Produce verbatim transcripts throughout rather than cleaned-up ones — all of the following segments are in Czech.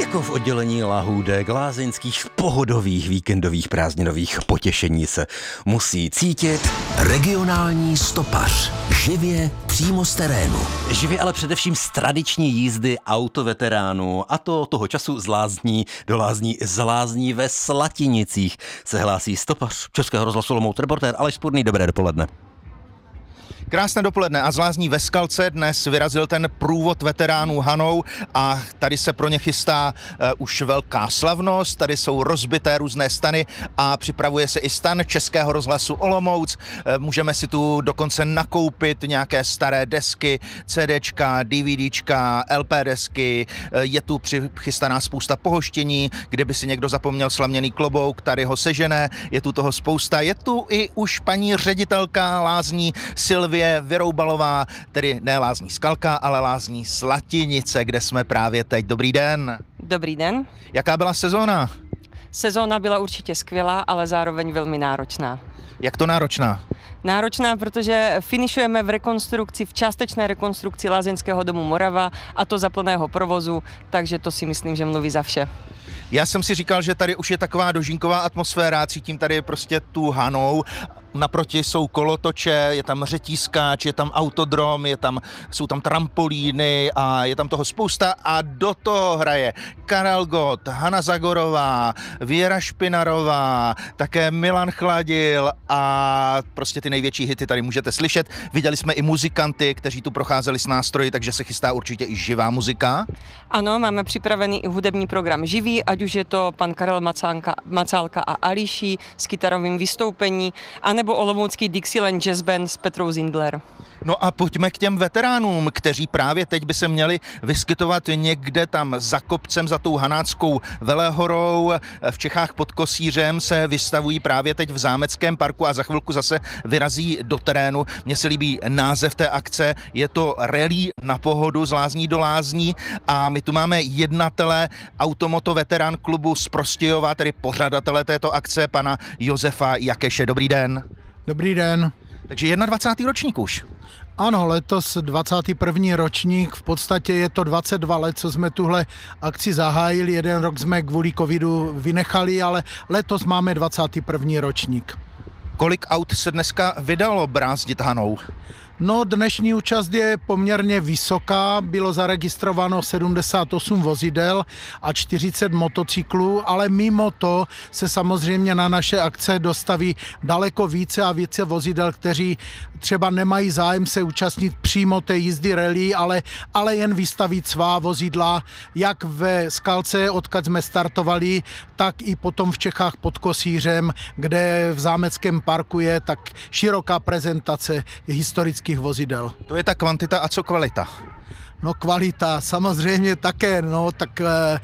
Jako v oddělení lahůdek lázeňských pohodových víkendových prázdninových potěšení se musí cítit regionální stopař. Živě přímo z terénu. Živě ale především z tradiční jízdy autoveteránů, a to toho času z lázní do lázní z lázní ve Slatinicích se hlásí stopař Českého rozhlasu Olomouc, reportér Aleš Spurný. Dobré dopoledne. Krásné dopoledne a z lázní ve Skalce dnes vyrazil ten průvod veteránů Hanou a tady se pro ně chystá uh, už velká slavnost, tady jsou rozbité různé stany a připravuje se i stan Českého rozhlasu Olomouc. Uh, můžeme si tu dokonce nakoupit nějaké staré desky, CDčka, DVDčka, L P desky, uh, je tu přichystaná spousta pohoštění, kdyby si někdo zapomněl slaměný klobouk, tady ho sežené, je tu toho spousta, je tu i už paní ředitelka lázní Sylvie Vyroubalová, tedy ne lázní Skalka, ale lázní Slatinice, kde jsme právě teď. Dobrý den. Dobrý den. Jaká byla sezóna? Sezóna byla určitě skvělá, ale zároveň velmi náročná. Jak to náročná? Náročná, protože finišujeme v rekonstrukci, v částečné rekonstrukci lázeňského domu Morava, a to za plného provozu, takže to si myslím, že mluví za vše. Já jsem si říkal, že tady už je taková dožínková atmosféra, cítím tady prostě tu Hanou. Naproti jsou kolotoče, je tam řetízkáč, je tam autodrom, je tam, jsou tam trampolíny a je tam toho spousta a do toho hraje Karel Gott, Hana Zagorová, Věra Špinarová, také Milan Chladil a prostě ty největší hity tady můžete slyšet. Viděli jsme i muzikanty, kteří tu procházeli s nástroji, takže se chystá určitě i živá muzika. Ano, máme připravený i hudební program živý, ať už je to pan Karel Macánka, Macálka a Ališí s kytarovým vystoupení, a nebo olomoucký Dixieland Jazz Band s Petrou Zindler. No a pojďme k těm veteránům, kteří právě teď by se měli vyskytovat někde tam za kopcem, za tou Hanáckou Velehorou. V Čechách pod Kosířem se vystavují právě teď v Zámeckém parku a za chvilku zase vyrazí do terénu. Mně se líbí název té akce, je to Rally na pohodu z lázní do lázní a my tu máme jednatele Automoto veterán klubu z Prostějova, tedy pořadatele této akce, pana Josefa Jakeše. Dobrý den. Dobrý den. Takže dvacátý první ročník už. Ano, letos dvacátý první ročník, v podstatě je to dvacet dva let, co jsme tuhle akci zahájili, jeden rok jsme kvůli covidu vynechali, ale letos máme dvacátý první ročník. Kolik aut se dneska vydalo brázdit Hanou? No, dnešní účast je poměrně vysoká, bylo zaregistrováno sedmdesát osm vozidel a čtyřicet motocyklů, ale mimo to se samozřejmě na naše akce dostaví daleko více a více vozidel, kteří třeba nemají zájem se účastnit přímo té jízdy rally, ale, ale jen vystavit svá vozidla, jak ve Skalce, odkud jsme startovali, tak i potom v Čechách pod Kosířem, kde v Zámeckém parku je tak široká prezentace historických vozidel. To je ta kvantita a co kvalita? No kvalita samozřejmě také, no tak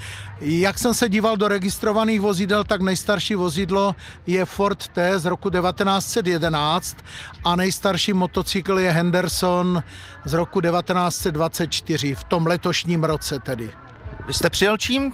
jak jsem se díval do registrovaných vozidel, tak nejstarší vozidlo je Ford T z roku devatenáct set jedenáct a nejstarší motocykl je Henderson z roku devatenáct set dvacet čtyři, v tom letošním roce tedy. Vy jste přijel čím?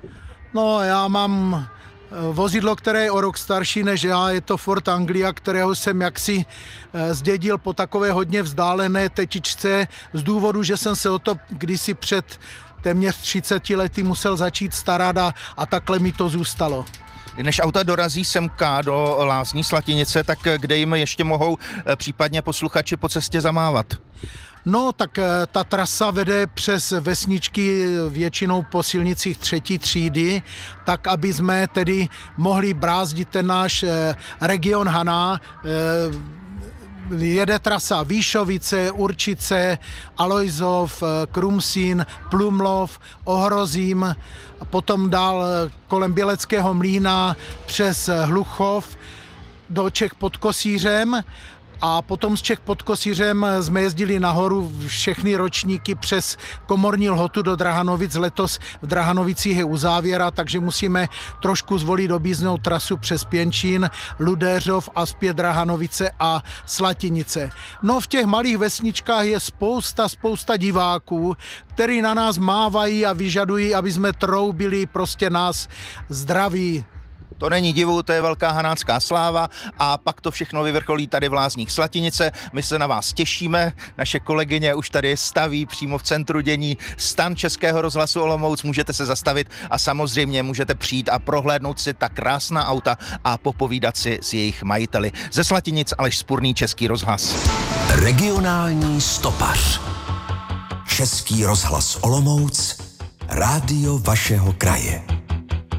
No já mám vozidlo, které je o rok starší než já, je to Ford Anglia, kterého jsem jaksi zdědil po takové hodně vzdálené tetičce z důvodu, že jsem se o to kdysi před téměř třiceti lety musel začít starat a, a takhle mi to zůstalo. Než auta dorazí semka do lázní Slatinice, tak kde jim ještě mohou případně posluchači po cestě zamávat? No, tak ta trasa vede přes vesničky většinou po silnicích třetí třídy, tak aby jsme tedy mohli brázdit ten náš region Haná. Jede trasa Výšovice, Určice, Alojzov, Krumsín, Plumlov, Ohrozím, potom dál kolem Běleckého mlýna přes Hluchov do Čech pod Kosířem. A potom z Čech pod Kosířem jsme jezdili nahoru všechny ročníky přes Komorní Lhotu do Drahanovic. Letos v Drahanovicích je uzávěra, takže musíme trošku zvolit objízdnou trasu přes Pěnčín, Ludéřov a zpět Drahanovice a Slatinice. No v těch malých vesničkách je spousta, spousta diváků, kteří na nás mávají a vyžadují, aby jsme troubili, prostě nás zdraví. To není divu, to je velká hanácká sláva a pak to všechno vyvrcholí tady v Lázních Slatinice. My se na vás těšíme, naše kolegyně už tady staví přímo v centru dění stan Českého rozhlasu Olomouc, můžete se zastavit a samozřejmě můžete přijít a prohlédnout si ta krásná auta a popovídat si s jejich majiteli. Ze Slatinic Aleš Spurný, Český rozhlas. Regionální stopař. Český rozhlas Olomouc, rádio vašeho kraje.